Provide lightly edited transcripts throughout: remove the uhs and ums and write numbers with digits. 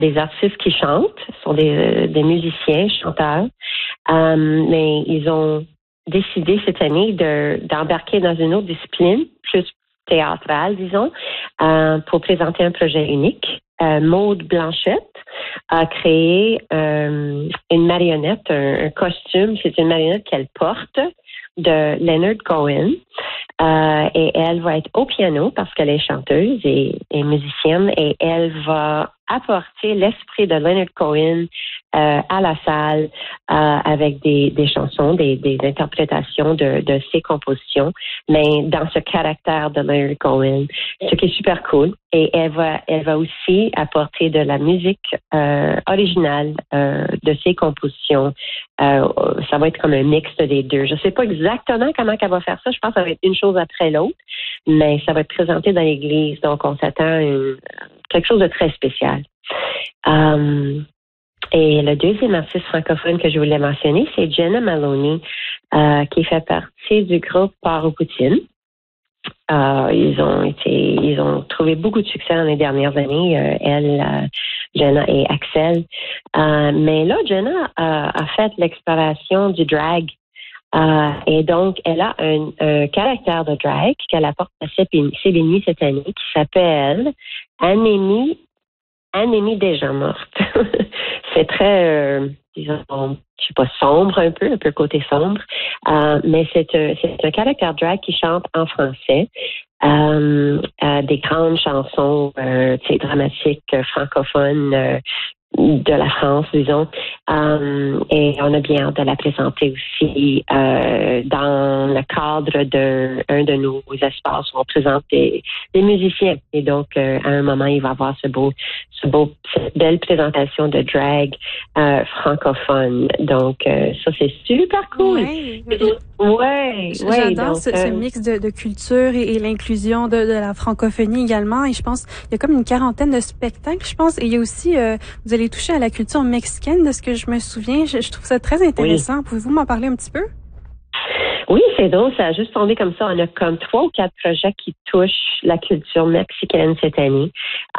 des artistes qui chantent, ce sont des musiciens, chanteurs, mais ils ont décidé cette année d'embarquer dans une autre discipline, plus théâtrale, disons, pour présenter un projet unique. Maude Blanchette a créé une marionnette, un costume. C'est une marionnette qu'elle porte de Leonard Cohen. Et elle va être au piano parce qu'elle est chanteuse et musicienne et elle va apporter l'esprit de Leonard Cohen à la salle avec des chansons, des interprétations de ses compositions, mais dans ce caractère de Leonard Cohen, ce qui est super cool. Et elle va aussi apporter de la musique originale de ses compositions. Ça va être comme un mix des deux. Je ne sais pas exactement comment elle va faire ça. Je pense que ça va être une chose après l'autre, mais ça va être présenté dans l'église. Donc, on s'attend à quelque chose de très spécial. Et le deuxième artiste francophone que je voulais mentionner, c'est Jenna Maloney, qui fait partie du groupe Port aux Poutines. Ils ont trouvé beaucoup de succès dans les dernières années, Jenna et Axel. Mais là, Jenna a fait l'exploration du drag. Et donc, elle a un caractère de drag qu'elle apporte à Céline cette année qui s'appelle Anémie déjà morte. C'est très, disons, je sais pas, sombre un peu côté sombre. Mais c'est un caractère drag qui chante en français. Des grandes chansons dramatiques francophones de la France, disons. Et on a bien hâte de la présenter aussi dans le cadre d'un de nos espaces où on présente des musiciens. Et donc, à un moment, il va y avoir cette belle présentation de drag francophone. Donc, ça, c'est super cool. Ouais. J'adore ce mix de culture et l'inclusion de la francophonie également. Et je pense il y a comme une quarantaine de spectacles, je pense. Et il y a aussi, vous allez toucher à la culture mexicaine, de ce que je me souviens. Je trouve ça très intéressant. Oui. Pouvez-vous m'en parler un petit peu? Oui, c'est drôle. Ça a juste tombé comme ça. On a comme 3 ou 4 projets qui touchent la culture mexicaine cette année.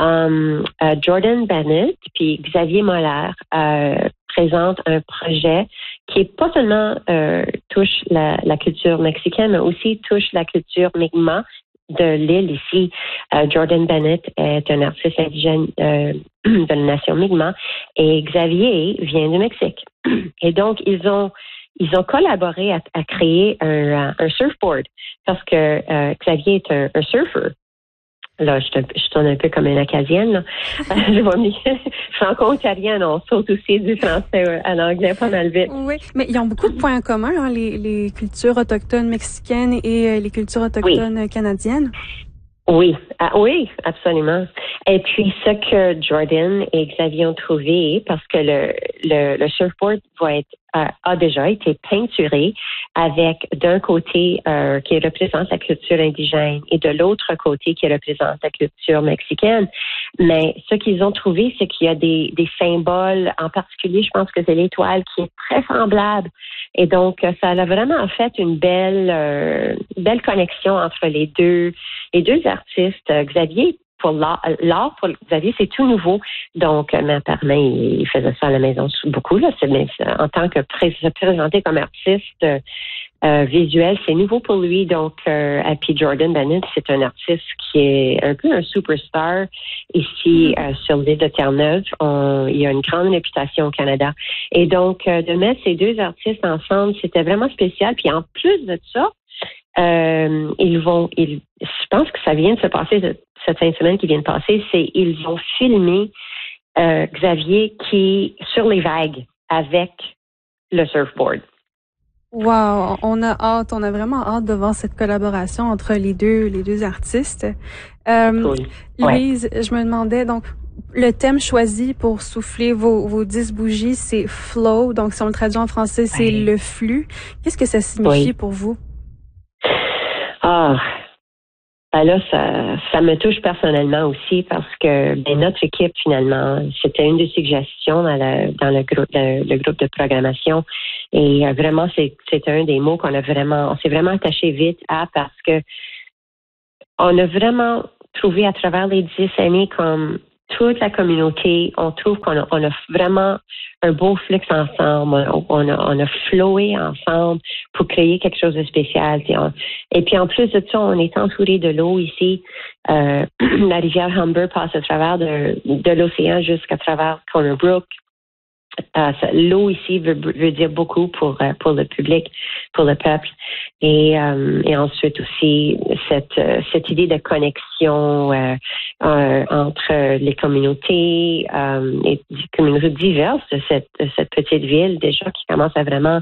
Jordan Bennett puis Xavier Moller présente un projet qui est pas seulement touche la culture mexicaine, mais aussi touche la culture Mi'kmaq de l'île ici. Jordan Bennett est un artiste indigène de la nation Mi'kmaq et Xavier vient du Mexique. Et donc, ils ont collaboré à créer un surfboard parce que Xavier est un surfeur. Là, je tourne un peu comme une Acadienne. Là. Je vois mieux. Franco-ontarienne, on saute aussi du français à l'anglais pas mal vite. Oui, mais ils ont beaucoup de points communs, hein, les cultures autochtones mexicaines et les cultures autochtones canadiennes. Oui, oui, absolument. Et puis, ce que Jordan et Xavier ont trouvé, parce que le surfboard a déjà été peinturé avec d'un côté qui représente la culture indigène et de l'autre côté qui représente la culture mexicaine. Mais ce qu'ils ont trouvé, c'est qu'il y a des symboles, en particulier, je pense que c'est l'étoile qui est très semblable. Et donc, ça a vraiment fait une belle connexion entre les deux artistes. Xavier, pour l'art pour Xavier, c'est tout nouveau. Donc, mais apparemment, il faisait ça à la maison beaucoup. Là, en tant que se présenter comme artiste visuel, c'est nouveau pour lui. Donc, et puis Jordan Bennett, c'est un artiste qui est un peu un superstar ici sur l'île de Terre-Neuve. Il a une grande réputation au Canada. Et donc, de mettre ces deux artistes ensemble, c'était vraiment spécial. Puis en plus de ça, je pense que ça vient de se passer cette fin de semaine qui vient de passer, ils ont filmé Xavier qui sur les vagues avec le surfboard. Wow, on a vraiment hâte de voir cette collaboration entre les deux artistes. Cool. Louise, je me demandais donc le thème choisi pour souffler vos 10 bougies, c'est flow. Donc si on le traduit en français, c'est le flux. Qu'est-ce que ça signifie pour vous? Ben là, ça me touche personnellement aussi parce que notre équipe, finalement, c'était une des suggestions dans le groupe de programmation. Et vraiment, c'est un des mots on s'est vraiment attaché vite à parce que on a vraiment trouvé à travers les 10 années comme toute la communauté. On trouve qu'on a vraiment un beau flux ensemble. On a flowé ensemble pour créer quelque chose de spécial. Et puis en plus de ça, on est entouré de l'eau ici. La rivière Humber passe à travers de l'océan jusqu'à travers Corner Brook. L'eau ici veut dire beaucoup pour le public, pour le peuple, et ensuite aussi cette idée de connexion entre les communautés et des communautés diverses de cette petite ville déjà qui commence à vraiment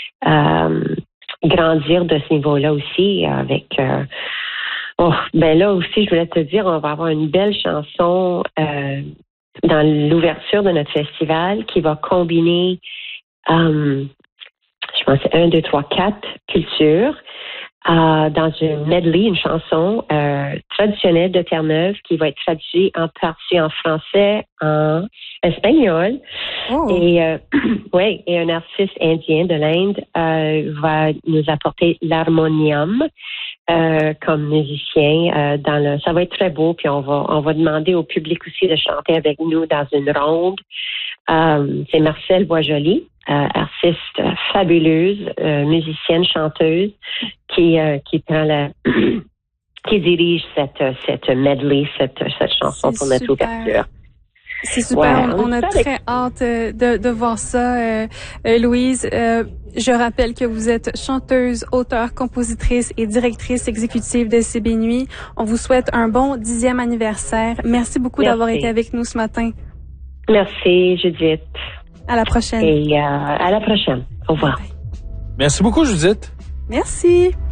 grandir de ce niveau-là aussi avec. Là aussi, je voulais te dire, on va avoir une belle chanson. Dans l'ouverture de notre festival qui va combiner, je pense, 1, 2, 3, 4 cultures dans une medley, une chanson traditionnelle de Terre-Neuve qui va être traduite en partie en français, en espagnol. Oh. Et un artiste indien de l'Inde va nous apporter l'harmonium. Comme musicien, ça va être très beau, puis on va demander au public aussi de chanter avec nous dans une ronde. C'est Marcel Boisjoli, artiste fabuleuse, musicienne, chanteuse, qui prend qui dirige cette medley, cette chanson pour notre ouverture. C'est super, on a très hâte de voir ça, Louise. Je rappelle que vous êtes chanteuse, auteure, compositrice et directrice exécutive de CB Nuit. On vous souhaite un bon 10e anniversaire. Merci beaucoup d'avoir été avec nous ce matin. Merci, Judith. À la prochaine. Et à la prochaine. Au revoir. Merci beaucoup, Judith. Merci.